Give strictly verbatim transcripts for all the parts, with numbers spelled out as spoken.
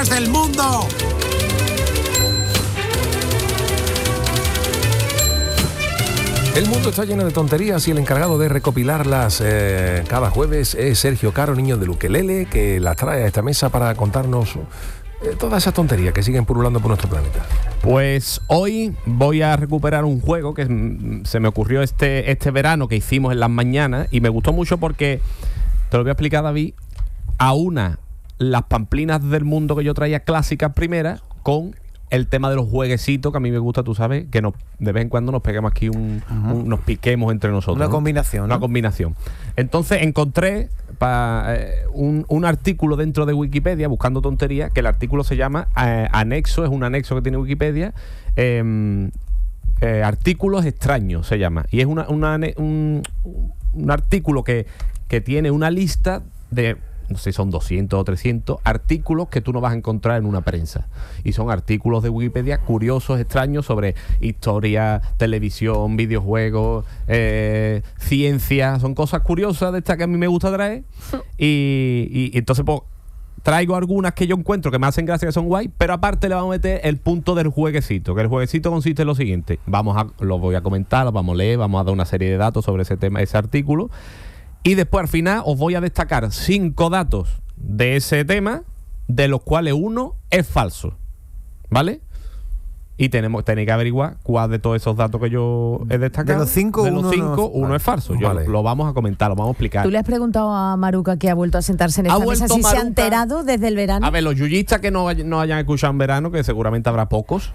tonterías del mundo. El mundo está lleno de tonterías y el encargado de recopilarlas eh, cada jueves es Sergio Caro, niño del ukelele, que las trae a esta mesa para contarnos eh, todas esas tonterías que siguen pululando por nuestro planeta. Pues hoy voy a recuperar un juego que mm, se me ocurrió este, este verano, que hicimos en las mañanas, y me gustó mucho porque, te lo voy a explicar, David, aúna las pamplinas del mundo que yo traía clásicas primeras con el tema de los jueguecitos, que a mí me gusta, tú sabes, que nos, de vez en cuando nos peguemos aquí, un, un, nos piquemos entre nosotros. Una ¿no? combinación. Una ¿no? combinación. Entonces encontré pa, eh, un, un artículo dentro de Wikipedia, buscando tonterías, que el artículo se llama eh, Anexo, es un anexo que tiene Wikipedia, eh, eh, Artículos extraños se llama. Y es una, una, un, un artículo que, que tiene una lista de, no sé si son doscientos o trescientos artículos que tú no vas a encontrar en una prensa. Y son artículos de Wikipedia curiosos, extraños, sobre historia, televisión, videojuegos, eh, ciencia. Son cosas curiosas de estas que a mí me gusta traer. Y, y, y entonces, pues, traigo algunas que yo encuentro que me hacen gracia, que son guay, pero aparte le vamos a meter el punto del jueguecito, que el jueguecito consiste en lo siguiente. Vamos a, lo voy a comentar, lo vamos a leer, vamos a dar una serie de datos sobre ese tema, ese artículo. Y después al final os voy a destacar cinco datos de ese tema, de los cuales uno es falso, ¿vale? Y tenemos tenéis que averiguar cuál de todos esos datos que yo he destacado, de los cinco, de los uno, cinco, no, uno es falso. Yo vale. lo vamos a comentar, lo vamos a explicar. ¿Tú le has preguntado a Maruca, que ha vuelto a sentarse en Ha esta mesa, vuelto si se Maruca. ha enterado desde el verano? A ver, los yuyistas que no, no hayan escuchado en verano, que seguramente habrá pocos,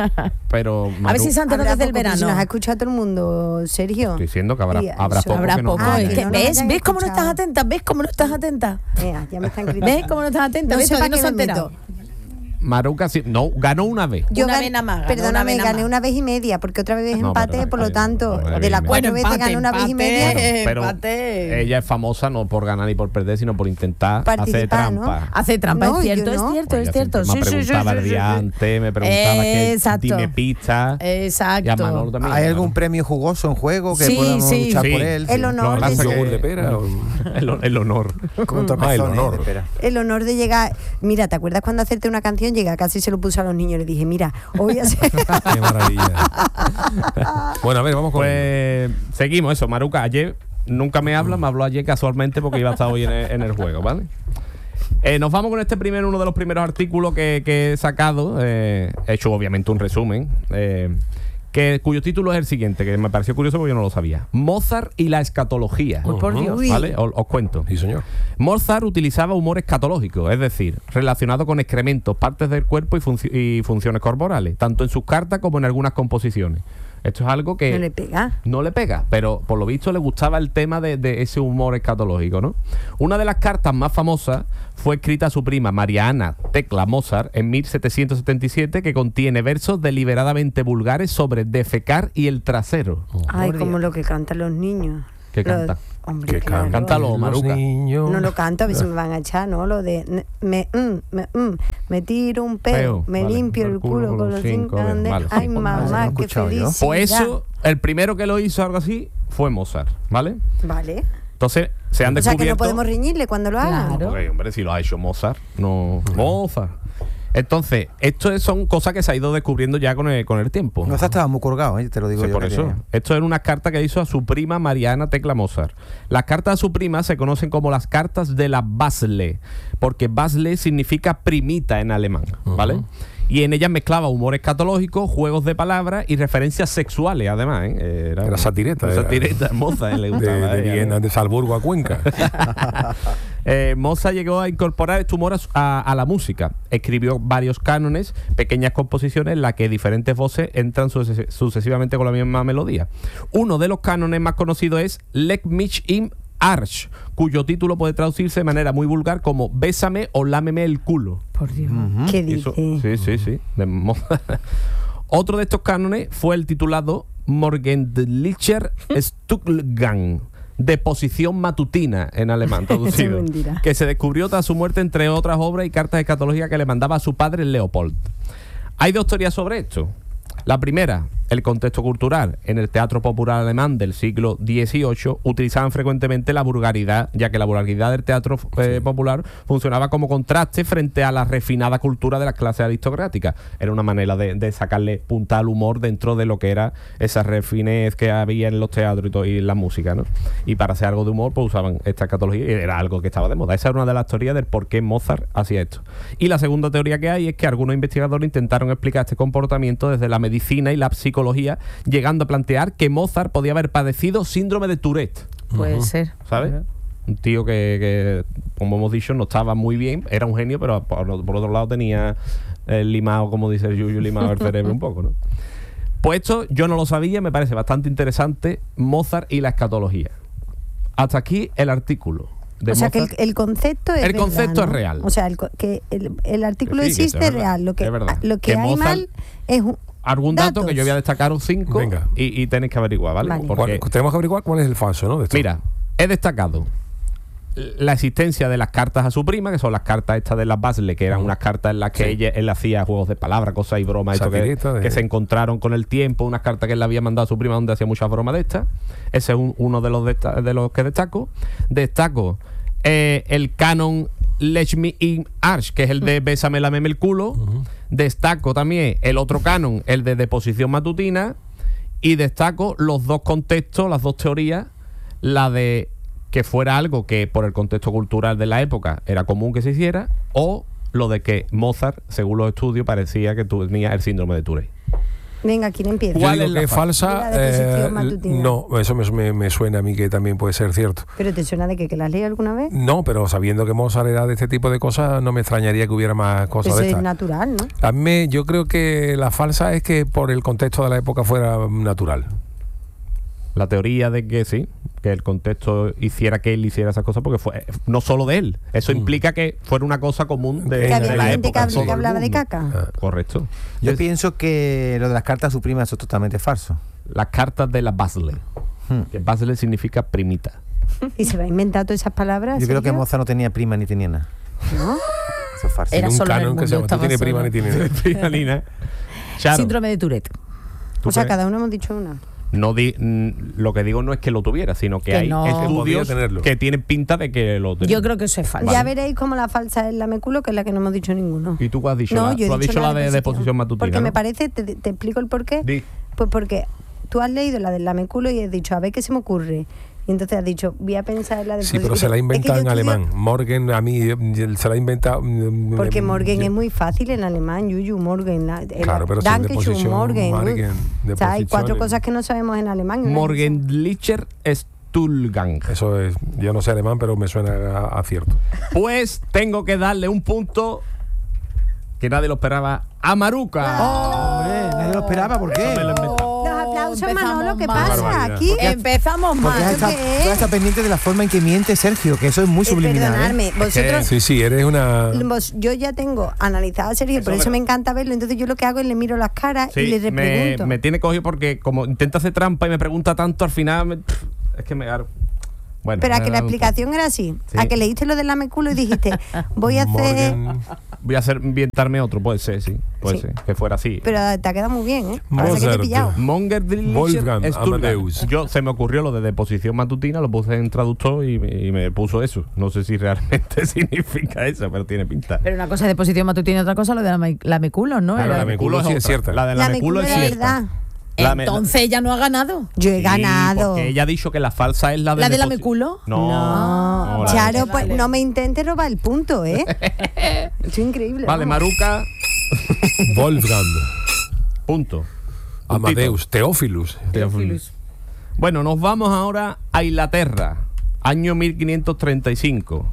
pero A ver si se ha enterado Habrá desde el poco, pero si verano. nos ha escuchado todo el mundo, Sergio. estoy diciendo que habrá, Y habrá eso, pocos Habrá que no. poco. Ah, es que que no nos ¿Ves? hayan ¿Ves cómo no estás escuchado. atenta? ¿Ves cómo no estás atenta? Ea, ya me están ¿Ves gritando. cómo no estás atenta? No ¿Ves? sé Todavía para no se ha qué me enterado. meto. Maruca sí, no, ganó una vez. Yo Una gan- vez nada más, ganó Perdóname, una vez nada gané más. una vez y media, porque otra vez es No, empate, pero- por lo ay, tanto, no, no, de las no, cuatro Bueno, veces empate, gané una vez y media. empate. Pero empate. ella es famosa no por ganar ni por perder, sino por intentar hacer Participar, ¿no? trampa. Hace trampa, No, es yo cierto, no. es cierto, Pues es ella cierto. siempre Sí, me sí, preguntaba sí, el sí, día sí. antes, me preguntaba que Exacto. dime pistas. Exacto. Y a Manolo también. ¿Hay algún premio jugoso en juego que Sí, podamos sí. luchar Sí. por él? El honor Pasa de que- ¿Yogur de pera? o- el, el honor. Con Ah, el tropezones honor. de pera. El honor de llegar. Mira, ¿te acuerdas cuando hacerte una canción? Llega, casi se lo puse a los niños. Le dije, mira, hoy hacer. Qué maravilla. Bueno, a ver, vamos con... Pues seguimos eso, Maruca. Ayer nunca me habla, me habló ayer casualmente porque iba a estar hoy en el, en el juego, ¿vale? Eh, nos vamos con este primero, uno de los primeros artículos que, que he sacado. Eh, he hecho obviamente un resumen. Eh, que, cuyo título es el siguiente, que me pareció curioso porque yo no lo sabía. Mozart y la escatología. Uy, por Dios. ¿Vale? Os, os cuento. Sí, señor. Mozart utilizaba humor escatológico, es decir, relacionado con excrementos, partes del cuerpo y, funci- y funciones corporales, tanto en sus cartas como en algunas composiciones. Esto es algo que No le pega. no le pega, pero por lo visto le gustaba el tema de, de ese humor escatológico, ¿no? Una de las cartas más famosas fue escrita a su prima María Ana Tecla Mozart en mil setecientos setenta y siete, que contiene versos deliberadamente vulgares sobre defecar y el trasero. Ay, Por como Dios. lo que cantan los niños. ¿Qué Lo- canta? Hombre, Que claro. Cántalo, Los Maruca. niños. No lo canto, a ver si me van a echar, ¿no? Lo de n- me, mm, me, mm, me tiro un peo, Peo, me vale. limpio el culo con los cinco dedos, dedos. vale. Ay, Sí, pues mamá, no lo he qué escuchado yo. feliz. Pues eso, el primero que lo hizo algo así fue Mozart, ¿vale? Vale. Entonces se han O sea que descubierto... no podemos reñirle cuando lo haga. Claro. Porque, hombre, si lo ha hecho Mozart, no... Mozart. Entonces, esto son cosas que se ha ido descubriendo ya con el, con el tiempo. No estaba muy colgado, ¿eh? Te lo digo Sí, yo. por que eso. te- Esto eran unas cartas que hizo a su prima Mariana Tecla Mozart. Las cartas a su prima se conocen como las cartas de la Basle, porque Basle significa primita en alemán, ¿vale? Y en ellas mezclaba humor escatológico, juegos de palabras y referencias sexuales, además. ¿eh? Era, Era satireta, era. Satireta, Mozart, le gustaba. De, de a ella, Viena, ¿no? de Salzburgo a Cuenca. Eh, Mozart llegó a incorporar este humor a, su- a- a la música. Escribió varios cánones, pequeñas composiciones en las que diferentes voces entran suces- sucesivamente con la misma melodía. Uno de los cánones más conocidos es Leg mich im Arsch, cuyo título puede traducirse de manera muy vulgar como Bésame o lámeme el culo. Por Dios. ¿Qué Eso- dice? sí, sí, sí. de Mozart. Otro de estos cánones fue el titulado Morgendlicher Stuhlgang, de posición matutina en alemán traducido, mentira. que se descubrió tras su muerte, entre otras obras y cartas escatológicas que le mandaba a su padre Leopold. Hay dos teorías sobre esto. La primera el contexto cultural. En el teatro popular alemán del siglo dieciocho utilizaban frecuentemente la vulgaridad, ya que la vulgaridad del teatro eh, popular funcionaba como contraste frente a la refinada cultura de las clases aristocráticas. Era una manera de, de sacarle punta al humor dentro de lo que era esa refinez que había en los teatros y, todo, y en la música, ¿no? Y para hacer algo de humor, pues usaban esta escatología y era algo que estaba de moda. Esa era una de las teorías del por qué Mozart hacía esto. Y la segunda teoría que hay es que algunos investigadores intentaron explicar este comportamiento desde la medicina y la psicología, llegando a plantear que Mozart podía haber padecido síndrome de Tourette. Puede ser. ¿Sabes? Un tío que, que, como hemos dicho, no estaba muy bien, era un genio, pero por, por otro lado tenía el limado, como dice el Yuyu, limado el cerebro un poco, ¿no? Pues esto yo no lo sabía, me parece bastante interesante, Mozart y la escatología. Hasta aquí el artículo. De o sea Mozart. que el, el concepto es El verdad, concepto ¿no? es real. O sea, el, co- que el, el artículo Que sí, que existe es es verdad, real. Lo que, es verdad. lo que, Que hay Mozart- mal es un, Algún dato datos. que yo voy a destacaros cinco Venga. y, y tenéis que averiguar, ¿vale? Vale. Porque, ¿Cuál- tenemos que averiguar cuál es el falso, ¿no? De esto. mira, he destacado la existencia de las cartas a su prima, que son las cartas estas de las Basle, que eran unas cartas en las que Sí. ella, él hacía juegos de palabras, cosas y bromas, esto que, Satirita de- que se encontraron con el tiempo, unas cartas que él le había mandado a su prima donde hacía muchas bromas de estas. Ese es un- uno de los, desta- de los que destaco. Destaco eh, el canon Lech me in Arsch, que es el de Bésame, lámeme el culo. Destaco también el otro canon, el de Deposición matutina. Y destaco los dos contextos, las dos teorías, la de que fuera algo que por el contexto cultural de la época era común que se hiciera, o lo de que Mozart, según los estudios, parecía que tenía el síndrome de Tourette. Venga, ¿quién empieza? Yo ¿Cuál digo es la que es falsa. La deposición eh, matutina. no, eso me, me- me suena a mí que también puede ser cierto. ¿Pero te suena de que, que la has leído alguna vez? No, pero sabiendo que Mozart era de este tipo de cosas, no me extrañaría que hubiera más cosas Eso de es estas. natural, ¿no? A mí, yo creo que la falsa es que por el contexto de la época fuera natural. La teoría de que sí, que el contexto hiciera que él hiciera esas cosas, porque fue no solo de él. Eso Mm. implica que fuera una cosa común de, Que Que había de la gente que, época. habla- todo que el hablaba de mundo. caca. Ah. Correcto. Yo Es- pienso que lo de las cartas a su prima eso es totalmente falso. Las cartas de la Basle. Hmm. Que Basle significa primita. Y se va a inventar todas esas palabras. Yo creo que Sergio? Mozart no tenía prima ni tenía nada. ¿No? Eso es falso. Era Tiene un solo en el canon que se llama mundo, Tú tienes estaba prima solo. ni tienes. Prima ni nada. Charo, Síndrome de Tourette. ¿tú O sea, qué? cada uno hemos dicho una. No di- mm, lo que digo no es que lo tuviera, sino que, Que hay no. Que podía estudios tenerlo. que tienen pinta de que lo tenía. Yo creo que eso es falso. Ya veréis cómo la falsa es la meculo, que es la que no hemos dicho ninguno. ¿Y tú qué has dicho? No, la, yo he tú has dicho dicho la de deposición matutina, Porque ¿no? me parece, te, te explico el porqué. Di. Pues porque tú has leído la del lameculo y has dicho, a ver qué se me ocurre. Y entonces has dicho, voy a pensar en la de Sí, pero se la ha inventado en alemán. Morgan, a mí, eh, se la ha inventado. mm, Porque mm, Morgen yo- es muy fácil en alemán, Yuyu, Morgen. La, el- Claro, pero sin Dankeschön, deposición, Morgen. ¿no? Morgen, O sea, hay cuatro deposición, cosas que no sabemos en alemán. y una es Morgendlicher Stuhlgang. Eso es, yo no sé alemán, pero me suena a, a cierto. Pues tengo que darle un punto que nadie lo esperaba a Maruca. Hombre, nadie lo esperaba, ¿por qué? Eso me lo he inventado. Los aplausos, Empezamos Manolo, ¿qué mal. pasa Barbaridad. aquí? Empezamos Porque mal. ya está, ¿Eso qué es? ya está pendiente de la forma en que miente Sergio, que eso es muy Eh, subliminal. ¿eh? perdonadme, vosotros... Sí, sí, eres una. vos- yo ya tengo analizado a Sergio, por Eso eso es me encanta verlo. Entonces yo lo que hago es le miro las caras Sí, y le me, repregunto. me tiene cogido porque como intenta hacer trampa y me pregunta tanto, al final me- pff, es que me... Bueno, Pero a me que la da un- explicación era así. Sí. A que leíste lo del lameculo y dijiste, voy a hacer... Morgan, Voy a hacer inventarme otro, puede ser, sí. Puede Sí. ser, que fuera así. Pero te ha quedado muy bien, ¿eh? Parece que te he Mozart. pillado. Monger Wolfgang Amadeus. Yo se me ocurrió lo de deposición matutina, lo puse en traductor y, me- y me puso eso. No sé si realmente significa eso, pero tiene pinta. Pero una cosa es deposición matutina y otra cosa lo de la, me- la meculo, ¿no? Claro, Era- la meculo sí es otra. cierta. La de la, La meculo meculo es era cierta. verdad. La me- Entonces ella no ha ganado. Yo he Sí, ganado. Porque ella ha dicho que la falsa es la de ¿La de la deposi- meculo? No. No. no, la de- Charo, Vale, pues vale. no me intentes robar el punto, ¿eh? Es increíble. Vale, vamos. Maruca, Wolfgang punto. Amadeus, Teófilus. Teófilus. Bueno, nos vamos ahora a Inglaterra, año mil quinientos treinta y cinco.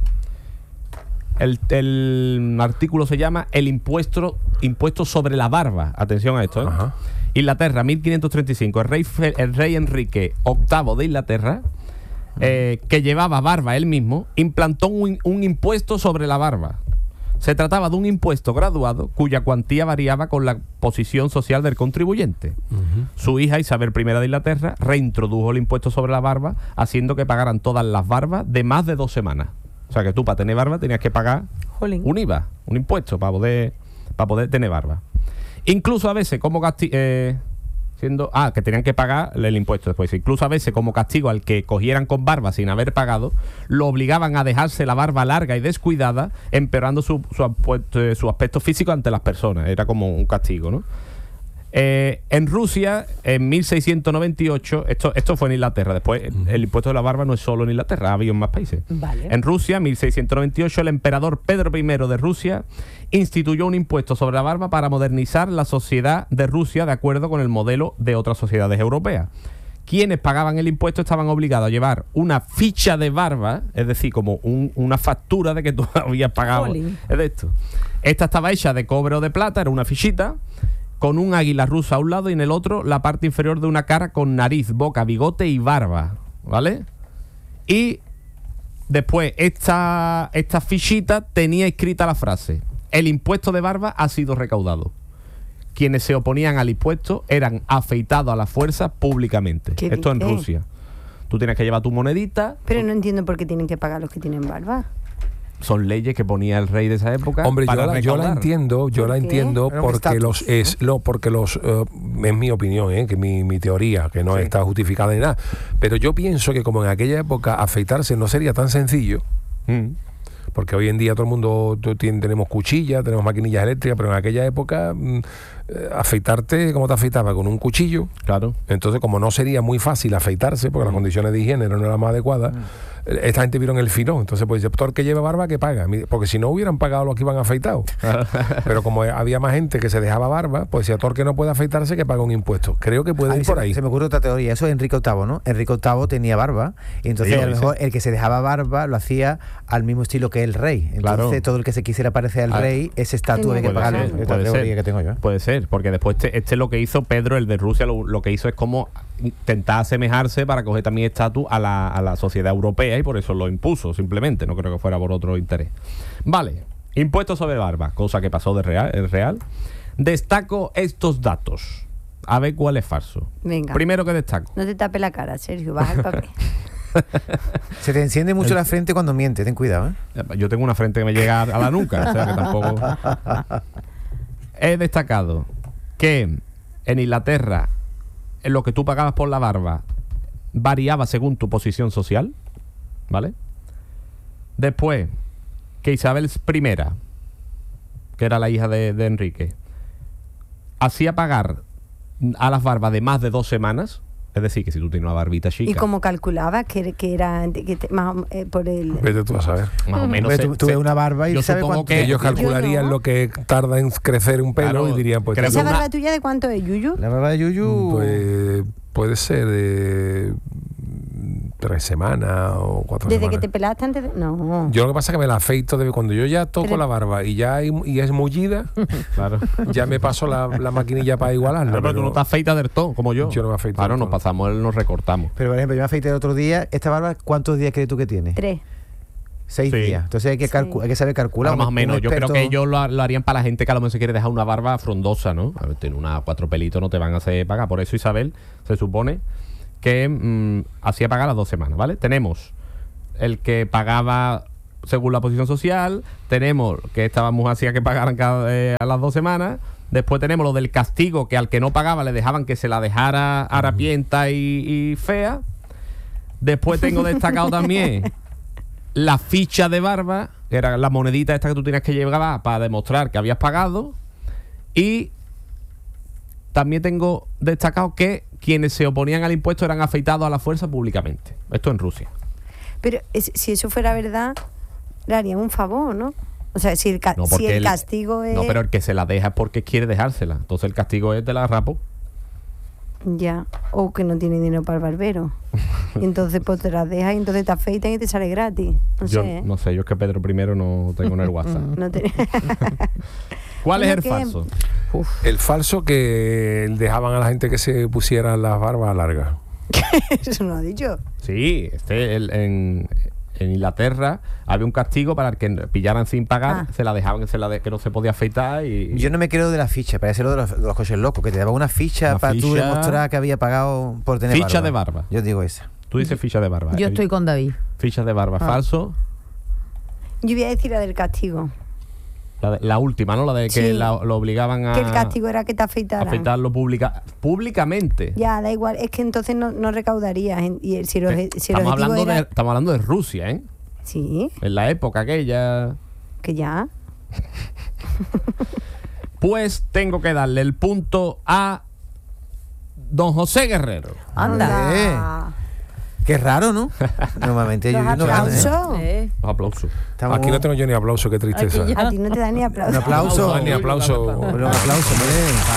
El, el artículo se llama El impuesto, impuesto sobre la barba. Atención a esto, ¿eh? Ajá. Inglaterra, mil quinientos treinta y cinco. El rey, Fe- el rey Enrique octavo de Inglaterra, eh, que llevaba barba él mismo, implantó un, un impuesto sobre la barba. Se trataba de un impuesto graduado cuya cuantía variaba con la posición social del contribuyente. Su hija Isabel primera de Inglaterra reintrodujo el impuesto sobre la barba, haciendo que pagaran todas las barbas de más de dos semanas. O sea que tú para tener barba tenías que pagar Jolín. un I V A, un impuesto para poder, para poder tener barba. Incluso a veces como casti- eh, Siendo, ah, que tenían que pagar el impuesto después. Incluso a veces, como castigo al que cogieran con barba sin haber pagado, lo obligaban a dejarse la barba larga y descuidada, empeorando su, su, aspecto, su aspecto físico ante las personas. Era como un castigo, ¿no? Eh, en Rusia, en mil seiscientos noventa y ocho, esto, esto fue en Inglaterra, después uh-huh. el impuesto de la barba no es solo en Inglaterra, ha habido en más países. Vale. En Rusia, mil seiscientos noventa y ocho, el emperador Pedro primero de Rusia instituyó un impuesto sobre la barba para modernizar la sociedad de Rusia de acuerdo con el modelo de otras sociedades europeas. Quienes pagaban el impuesto estaban obligados a llevar una ficha de barba, es decir, como un, una factura de que tú habías pagado. Oli. Es de esto. Esta estaba hecha de cobre o de plata, era una fichita, con un águila rusa a un lado y en el otro la parte inferior de una cara con nariz, boca, bigote y barba, ¿vale? Y después esta, esta fichita tenía escrita la frase: el impuesto de barba ha sido recaudado. Quienes se oponían al impuesto eran afeitados a la fuerza públicamente. Esto en Rusia. Tú tienes que llevar tu monedita. Pero no entiendo por qué tienen que pagar los que tienen barba. Son leyes que ponía el rey de esa época. Hombre, para yo, la, yo la entiendo, yo la qué? entiendo Era un porque estatus, los es lo porque los uh, es mi opinión, ¿eh? Que mi, mi teoría, que no Sí. está justificada ni nada. Pero yo pienso que como en aquella época afeitarse no sería tan sencillo. Mm. Porque hoy en día todo el mundo tú tien- tenemos cuchillas, tenemos maquinillas eléctricas, pero en aquella época mm, eh, afeitarte, ¿cómo te afeitaba? Con un cuchillo. Claro. Entonces, como no sería muy fácil afeitarse, porque las condiciones de higiene no eran las más adecuadas, eh, esta gente vieron el filón. Entonces, pues, todo el que lleva barba, que paga. Mi- Porque si no hubieran pagado los que iban afeitados. Pero como había más gente que se dejaba barba, pues si a todo el que no puede afeitarse, que paga un impuesto. Creo que puede A mí ir se, por ahí. se me ocurre otra teoría, eso es Enrique octavo, ¿no? Enrique octavo tenía barba, y entonces Sí, a lo sí. mejor el que se dejaba barba lo hacía al mismo estilo que el rey. Entonces Claro. todo el que se quisiera parecer al Ah, rey, ese estatus tenía hay que que pagarlo. pagarlo. Es otra puede teoría ser. que tengo yo. ¿eh? Puede ser, porque después este, este lo que hizo Pedro, el de Rusia, lo, lo que hizo es como intentar asemejarse para coger también estatus a la, a la sociedad europea y por eso lo impuso, simplemente. No creo que fuera por otro interés. Vale, impuestos sobre barba, cosa que pasó de real, es real. Destaco estos datos. A ver cuál es falso. Venga. Primero que destaco. No te tape la cara, Sergio, baja el papel. Se te enciende mucho la frente cuando mientes, ten cuidado, ¿eh? Yo tengo una frente que me llega a la nuca, o sea que tampoco. He destacado que en Inglaterra en lo que tú pagabas por la barba variaba según tu posición social, ¿vale? Después, que Isabel primera, que era la hija de, de Enrique, hacía pagar a las barbas de más de dos semanas. Es decir, que si tú tienes una barbita chica, ¿Y cómo calculaba que, que era que te- más o- eh, por el... Vete tú a saber. más o menos Hombre, se- tú, tú se- ves una barba y yo sabes supongo cuánto... que Ellos Yo calcularían no. lo que tarda en crecer un pelo Claro, y dirían, pues, creo que ¿Esa una- barba tuya de cuánto es, Yuyu? La barba de Yuyu... pues puede ser de tres semanas o cuatro Desde semanas. que te pelaste antes de... No. Yo lo que pasa es que me la afeito de cuando yo ya toco Pero- la barba y ya hay- y es mullida, Claro. ya me paso la, la maquinilla para igualarla. Claro, pero tú pero- no te afeitas del todo, como yo. Yo no me afeito Claro, del nos todo. pasamos, nos recortamos. Pero por ejemplo, yo me afeité el otro día, esta barba, ¿cuántos días crees tú que tiene? Tres. Seis Sí. días. Entonces hay que, Sí. calcu- hay que saber calcular. Claro, más o Un- menos. un Yo creo experto- que ellos lo, lo harían para la gente que a lo mejor se quiere dejar una barba frondosa, ¿no? A ver, tiene una cuatro pelitos, no te van a hacer pagar. Por eso Isabel se supone que mm, hacía pagar las dos semanas, ¿vale? Tenemos el que pagaba según la posición social, tenemos que esta mujer hacía que pagaran cada, eh, a las dos semanas. Después tenemos lo del castigo, que al que no pagaba le dejaban que se la dejara harapienta y, y fea. Después tengo destacado también la ficha de barba, que era la monedita esta que tú tenías que llevar para demostrar que habías pagado. Y también tengo destacado que quienes se oponían al impuesto eran afeitados a la fuerza públicamente. Esto en Rusia. Pero es- si eso fuera verdad, le harían un favor, ¿no? O sea, si el, ca- No, si porque el el- castigo es... No, pero el que se la deja es porque quiere dejársela. Entonces el castigo es de la rapo. Ya, o que no tiene dinero para el barbero. Y entonces pues te las dejas y entonces te afeitan y te sale gratis. No Yo sé, ¿eh? no sé, yo es que Pedro primero no tengo en el WhatsApp. No te- ¿Cuál es Bueno, el que- falso? El falso que dejaban a la gente que se pusiera las barbas largas. Eso no lo ha dicho. Sí, este el- en, en Inglaterra había un castigo para el que pillaran sin pagar, Ah. se la dejaban se la de- que no se podía afeitar y Yo no me creo de la ficha, parece lo de los, de los coches locos, que te daban una ficha Una para tú ficha- demostrar que había pagado por tener Ficha barba. de barba. Yo digo esa. tú dices ficha de barba. Yo El- estoy con David. Ficha de barba Ah. falso. Yo voy a decir la del castigo. La, de- la última, ¿no? La de que Sí. la- lo obligaban a Que el castigo era que te afeitaran. afeitarlo pública, públicamente. Ya, da igual, es que entonces no, no recaudarías. en- Y el, si el, oje- si el estamos, objetivo hablando era... de, estamos hablando de Rusia, ¿eh? Sí, En la época aquella. que ya. Pues tengo que darle el punto a don José Guerrero. Anda. Qué raro, ¿no? Normalmente Los yo no gano, ¿eh? aplausos. Eh, Los aplausos. Estamos- Aquí no tengo yo ni aplauso, qué tristeza. Aquí ya. A ti no te dan ni Un aplauso. aplauso. Ah, ni aplauso. Bueno, un aplauso, hombre.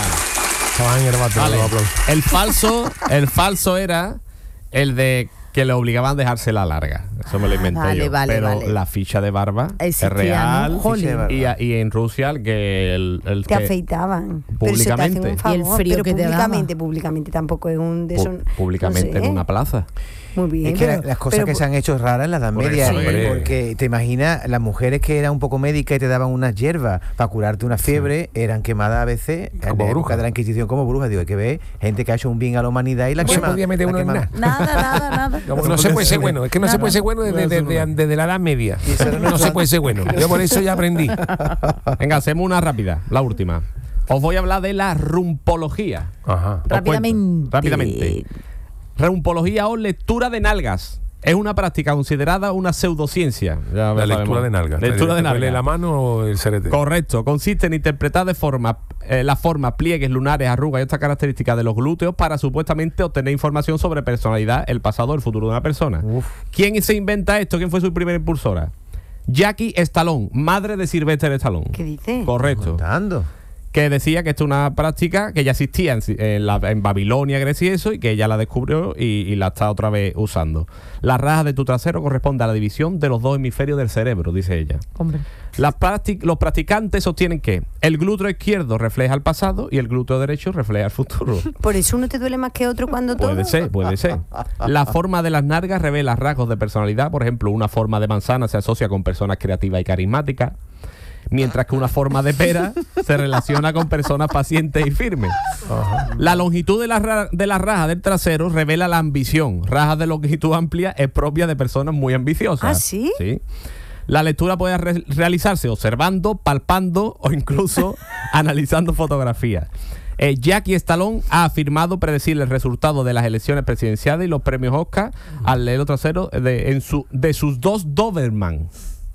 Estaban en el bate, Vale. los aplausos. El falso, el falso era el de que le obligaban a dejársela larga. Eso me lo inventé vale, yo. vale, Pero vale. la ficha de barba Existía, es real. ¿no? Jolín. Ficha de barba. Y, a- y en Rusia el que el, el Te que- afeitaban. Pero Públicamente. se te hacen un Y favor, el frío pero que te daba. públicamente, públicamente tampoco es un de pu- esos. públicamente no sé. en una plaza. Muy bien. Es que pero- la- las cosas pero que se han hecho raras en la Edad Por Media, eso, ¿eh? hombre. Porque te imaginas, las mujeres que eran un poco médicas y te daban unas hierbas para curarte una fiebre, eran quemadas a veces en Como la época brujas. de la Inquisición como brujas. Digo, hay que ver gente que ha hecho un bien a la humanidad y la No se quema. podía meter la uno en quema. nada. Nada, nada, nada. No, no se puede ser bueno, es que no se puede ser bueno desde, desde- desde la Edad Media. Y eso era No nuestro se puede ser bueno. Yo por eso ya aprendí. Venga, hacemos una rápida, la última. Os voy a hablar de la rumpología. Ajá. Os cuento. Rápidamente. Rápidamente. Rumpología o lectura de nalgas. Es una práctica considerada una pseudociencia. Ya La sabemos. lectura de nalgas. Lectura de ¿Te duele nalgas. la mano o el cerete? Correcto. Consiste en interpretar de forma eh, las formas, pliegues, lunares, arrugas y otras características de los glúteos para supuestamente obtener información sobre personalidad, el pasado o el futuro de una persona. Uf. ¿Quién se inventa esto? ¿Quién fue su primera impulsora? Jackie Stallone, madre de Sylvester Stallone. ¿Qué dice? Correcto. Contando. Que decía que esto es una práctica que ya existía en, en la- en Babilonia, Grecia y eso, y que ella la descubrió y, y la está otra vez usando. La raja de tu trasero corresponde a la división de los dos hemisferios del cerebro, dice ella. Hombre. Las practic- los practicantes sostienen que el glúteo izquierdo refleja el pasado y el glúteo derecho refleja el futuro. Por eso uno te duele más que otro cuando todo. Puede ser, puede ser. La forma de las nalgas revela rasgos de personalidad. Por ejemplo, una forma de manzana se asocia con personas creativas y carismáticas, mientras que una forma de pera se relaciona con personas pacientes y firmes. La longitud de la, ra- de la raja del trasero revela la ambición. Rajas de longitud amplia es propia de personas muy ambiciosas. ¿Ah, sí? Sí. La lectura puede re- realizarse observando, palpando o incluso analizando fotografías. Eh, Jackie Stallone ha afirmado predecir el resultado de las elecciones presidenciales y los premios Oscar al leer el trasero de, en su, de sus dos Doberman.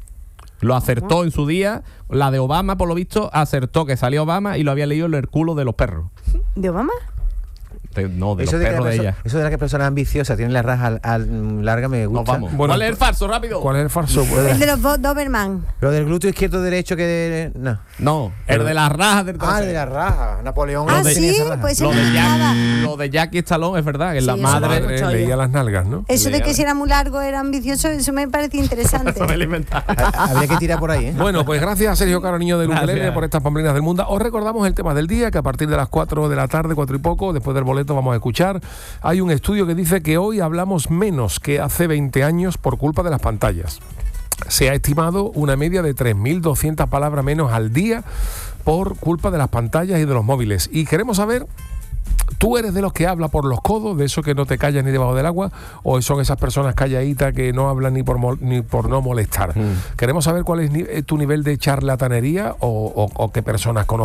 Lo acertó en su día. La de Obama, por lo visto, acertó que salía Obama y lo había leído en el culo de los perros. ¿De Obama? De- no, de Eso los de, que la perros de perso- ella. eso de la que personas ambiciosas tienen la raja al- al- larga me gusta. Nos vamos. Bueno, ¿Cuál es el falso? Rápido. ¿Cuál es el falso? El de los Do- Doberman. Lo del glúteo izquierdo derecho que... No. No, el de las rajas del Ah, trasero. el de la raja. Napoleón Ah, no tenía sí, esa raja. pues Lo de, no Jack- nada. lo de Jackie Stallone es verdad, que es Sí, la eso madre. lo- Madre escuchado leía yo. las nalgas, ¿no? Eso de Lea. que si era muy largo era ambicioso, eso me parece interesante. Eso me lo he inventado. Ha- Habría que tirar por ahí, ¿eh? Bueno, pues gracias a Sergio Caro, niño de Ukelele, Gracias. por estas pamplinas del mundo. Os recordamos el tema del día, que a partir de las cuatro de la tarde, cuatro y poco, después del boleto vamos a escuchar. Hay un estudio que dice que hoy hablamos menos que hace veinte años por culpa de las pantallas. Se ha estimado una media de tres mil doscientas palabras menos al día por culpa de las pantallas y de los móviles. Y queremos saber... ¿Tú eres de los que habla por los codos, de eso que no te callas ni debajo del agua? ¿O son esas personas calladitas que no hablan ni por, mol- ni por no molestar? Mm. Queremos saber cuál es ni- eh, tu nivel de charlatanería o, o- o qué personas conoces